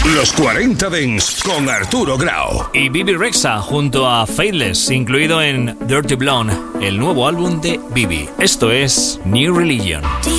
Los 40 Dents con Arturo Grau. Y Bibi Rexha junto a Faithless, incluido en Dirty Blonde, el nuevo álbum de Bibi. Esto es New Religion.